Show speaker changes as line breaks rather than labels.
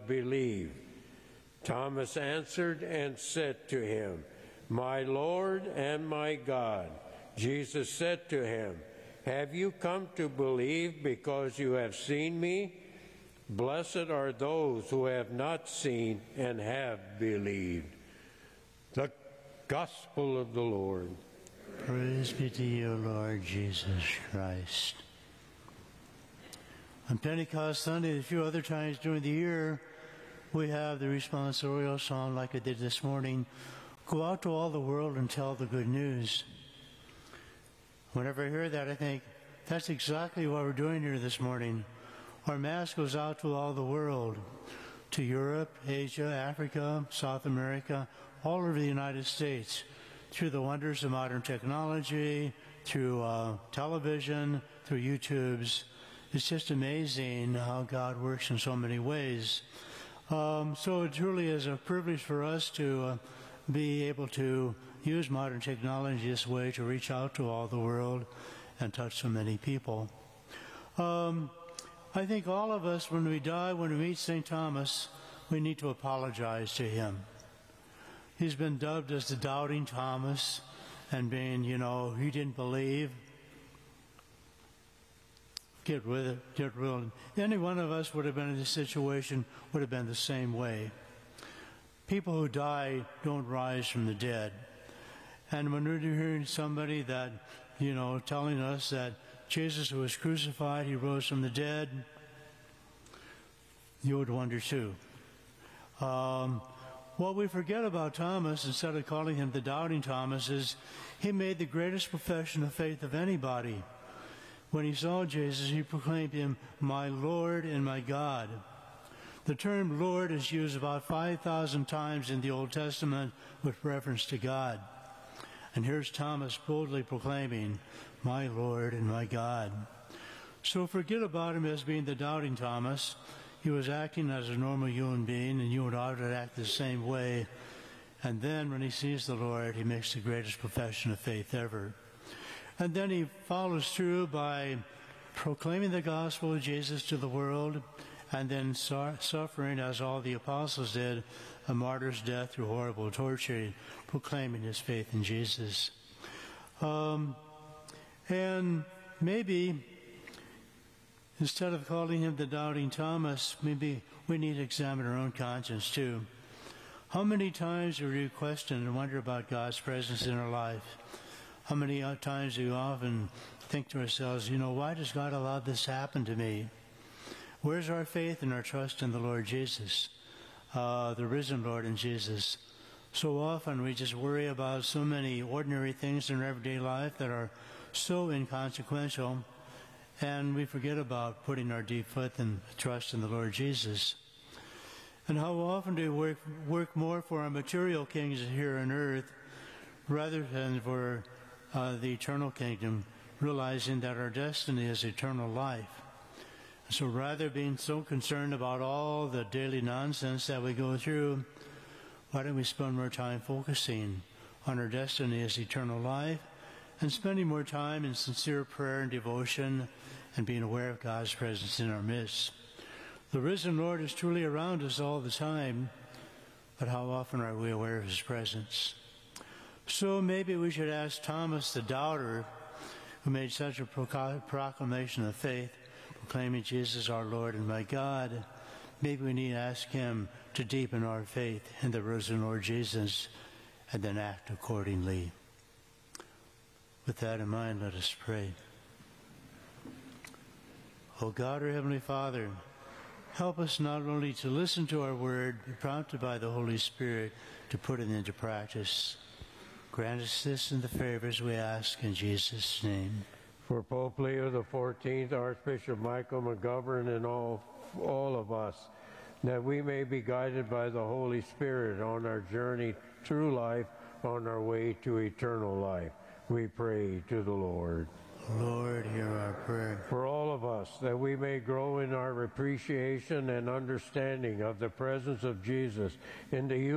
believe. Thomas answered and said to him, My Lord and my God. Jesus said to him, Have you come to believe because you have seen me? Blessed are those who have not seen and have believed. The Gospel of the Lord.
Praise be to you, Lord Jesus Christ. On Pentecost Sunday and a few other times during the year, we have the responsorial psalm like I did this morning. Go out to all the world and tell the good news. Whenever I hear that, I think, that's exactly what we're doing here this morning. Our Mass goes out to all the world, to Europe, Asia, Africa, South America, all over the United States, through the wonders of modern technology, through television, through YouTubes. It's just amazing how God works in so many ways. So it truly is a privilege for us to be able to use modern technology this way to reach out to all the world and touch so many people. I think all of us, when we die, when we meet St. Thomas, we need to apologize to him. He's been dubbed as the Doubting Thomas, and being, he didn't believe. Get with it, get real. Any one of us would have been in this situation, would have been the same way. People who die don't rise from the dead. And when we're hearing somebody that, telling us that Jesus who was crucified, he rose from the dead, you would wonder too. What we forget about Thomas, instead of calling him the Doubting Thomas, is he made the greatest profession of faith of anybody. When he saw Jesus, he proclaimed him, My Lord and my God. The term Lord is used about 5,000 times in the Old Testament with reference to God. And here's Thomas boldly proclaiming, My Lord and my God. So forget about him as being the Doubting Thomas. He was acting as a normal human being, and you would ought to act the same way. And then when he sees the Lord, he makes the greatest profession of faith ever. And then he follows through by proclaiming the gospel of Jesus to the world, and then suffering, as all the apostles did, a martyr's death through horrible torture, proclaiming his faith in Jesus. And maybe, instead of calling him the Doubting Thomas, maybe we need to examine our own conscience too. How many times do we question and wonder about God's presence in our life? How many times do we often think to ourselves, why does God allow this to happen to me? Where's our faith and our trust in the Lord Jesus, the risen Lord and Jesus? So often we just worry about so many ordinary things in our everyday life that are so inconsequential, and we forget about putting our deep faith and trust in the Lord Jesus. And how often do we work more for our material kings here on earth rather than for the eternal kingdom, realizing that our destiny is eternal life. So rather being so concerned about all the daily nonsense that we go through, why don't we spend more time focusing on our destiny as eternal life and spending more time in sincere prayer and devotion and being aware of God's presence in our midst? The risen Lord is truly around us all the time, but how often are we aware of his presence? So maybe we should ask Thomas the doubter, who made such a proclamation of faith, proclaiming Jesus our Lord and my God, maybe we need to ask him to deepen our faith in the risen Lord Jesus and then act accordingly. With that in mind, let us pray. O God, our Heavenly Father, help us not only to listen to our word, but prompted by the Holy Spirit to put it into practice. Grant us this in the favors we ask in Jesus' name.
For Pope Leo XIV, Archbishop Michael McGovern, and all of us, that we may be guided by the Holy Spirit on our journey through life, on our way to eternal life. We pray to the Lord.
Lord, hear our prayer.
For all of us, that we may grow in our appreciation and understanding of the presence of Jesus in the